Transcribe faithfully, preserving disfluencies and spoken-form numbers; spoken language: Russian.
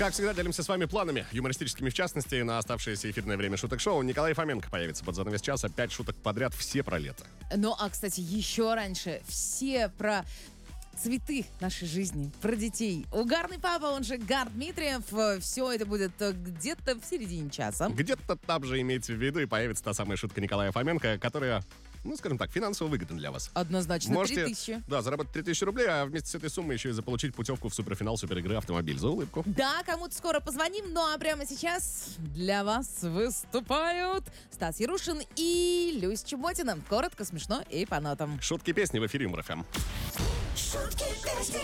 Как всегда, делимся с вами планами, юмористическими в частности, на оставшееся эфирное время шуток-шоу. Николай Фоменко появится под занавес часа. Пять шуток подряд, все про лето. Ну, а, кстати, еще раньше все про цветы нашей жизни, про детей. Угарный папа, он же Гар Дмитриев. Все это будет где-то в середине часа. Где-то там же имеется в виду и появится та самая шутка Николая Фоменко, которая, ну, скажем так, финансово выгодна для вас. Однозначно, Можете, три тысячи. Да, заработать три тысячи рублей, а вместе с этой суммой еще и заполучить путевку в суперфинал суперигры «Автомобиль» за улыбку. Да, кому-то скоро позвоним, ну а прямо сейчас для вас выступают Стас Ярушин и Люся Чеботина. Коротко, смешно и по нотам. Шутки песни в эфире Юмор ФМ. Шутки песни.